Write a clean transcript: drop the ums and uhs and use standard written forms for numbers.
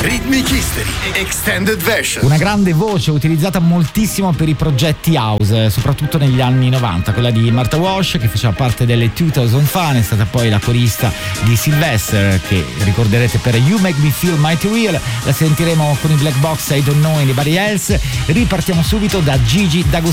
Rhythmic History Extended Version. Una grande voce utilizzata moltissimo per i progetti house, soprattutto negli anni 90, quella di Martha Wash, che faceva parte delle 2000 Fan, è stata poi la corista di Sylvester, che ricorderete per You Make Me Feel Mighty Real. La sentiremo con i Black Box, I Don't Know Anybody Else. Ripartiamo subito da Gigi D'Agostino.